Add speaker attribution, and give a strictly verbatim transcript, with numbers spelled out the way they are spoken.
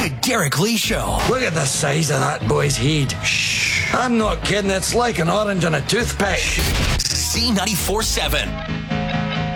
Speaker 1: The Derek Lee Show.
Speaker 2: Look at the size of that boy's head. Shh. I'm not kidding. It's like an orange on a toothpick.
Speaker 1: C ninety-four point seven.